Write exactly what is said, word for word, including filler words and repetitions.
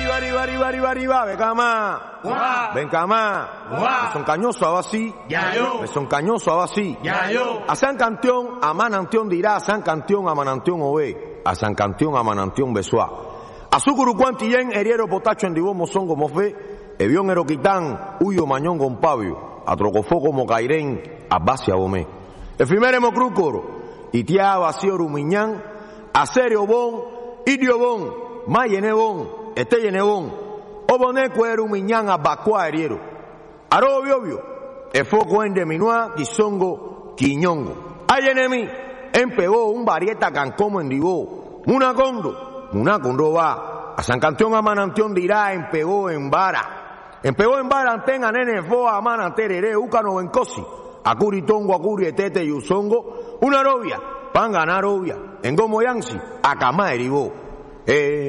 arriba, arriba, arriba, arriba, arriba, venga más. Venga más. Me son cañoso ahora sí. Ya yo. Me son cañoso ahora sí. Ya yo. A San Cantión, a Manantión dirá, a San Cantión, a Manantión ove, a San Cantión, a Manantión besoa. A su curucuantillén, heriero potacho en dibomo son como fe, evión eroquitán, huyo mañón con pavio, a trocofó como cairén, a base a bomé. Efiméremo crucoro, y tía vacío rumiñán, a serio bon, idio bon, mayene bon, este yene bon, o boné cuero miñán a bacua heriero. Aro obvio obvio, e foco en de minua, quizongo, quiñongo. Ay enemi, empegó un varieta cancomo en digo, una condo, una condo va, a San Cantión a Manantión dirá, empegó en vara. Empegó en vara, antenga nene, foa, mananterere, ucano en cosi, a curitongo, a curietete y usongo, una novia, pan ganar obvia, en gomo yansi, a cama eribó. Eh,